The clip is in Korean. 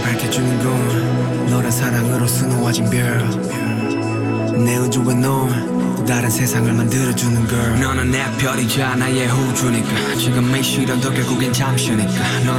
밝혀주는 건 너란 사랑으로 수놓아진 별내 우주에 넌 다른 세상을 만들어주는 걸. 너는 내 별이자 나의 우주니까 지금 이 시련도 결국엔 잠시니까.